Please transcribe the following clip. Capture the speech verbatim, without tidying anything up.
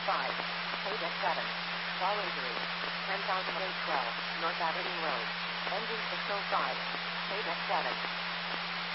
five. Paid at seven. Ball injury. ten thousand eight hundred twelve, North Avenue Road. Engine six oh five. Paid at seven.